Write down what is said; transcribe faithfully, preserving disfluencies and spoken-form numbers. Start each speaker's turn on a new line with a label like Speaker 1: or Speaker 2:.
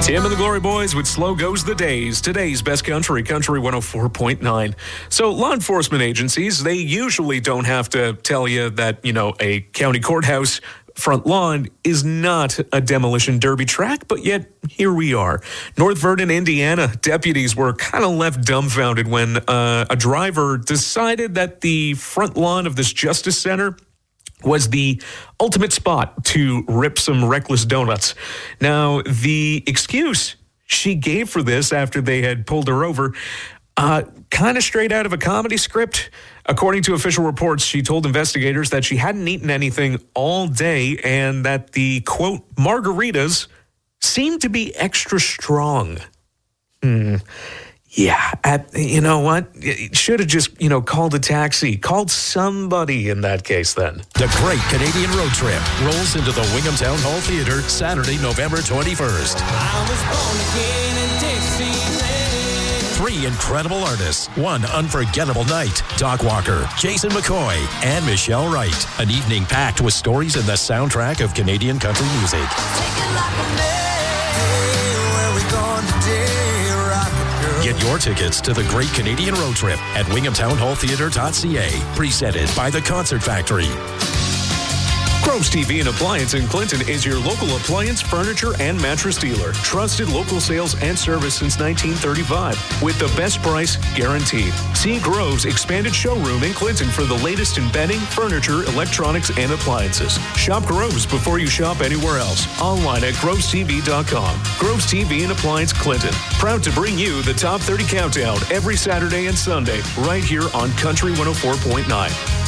Speaker 1: Tim and the Glory Boys with Slow Goes the Days. Today's best country, Country one oh four point nine. So law enforcement agencies, they usually don't have to tell you that, you know, a county courthouse front lawn is not a demolition derby track, but yet here we are. North Vernon, Indiana, deputies were kind of left dumbfounded when uh, a driver decided that the front lawn of this Justice Center was the ultimate spot to rip some reckless donuts. Now, the excuse she gave for this after they had pulled her over, uh, kind of straight out of a comedy script. According to official reports, she told investigators that she hadn't eaten anything all day and that the, quote, margaritas seemed to be extra strong. Hmm. Yeah, at, you know what? Should have just, you know, called a taxi, called somebody in that case then.
Speaker 2: The Great Canadian Road Trip rolls into the Wingham Town Hall Theatre Saturday, November twenty-first. I was born again in Dixieland. Three incredible artists, one unforgettable night. Doc Walker, Jason McCoy, and Michelle Wright. An evening packed with stories in the soundtrack of Canadian country music. Get your tickets to the Great Canadian Road Trip at wingham town hall theatre dot c a. Presented by the Concert Factory.
Speaker 1: Groves T V and Appliance in Clinton is your local appliance, furniture, and mattress dealer. Trusted local sales and service since nineteen thirty-five with the best price guaranteed. See Groves' expanded showroom in Clinton for the latest in bedding, furniture, electronics, and appliances. Shop Groves before you shop anywhere else. Online at groves t v dot com. Groves T V and Appliance Clinton. Proud to bring you the Top thirty Countdown every Saturday and Sunday right here on Country one oh four point nine.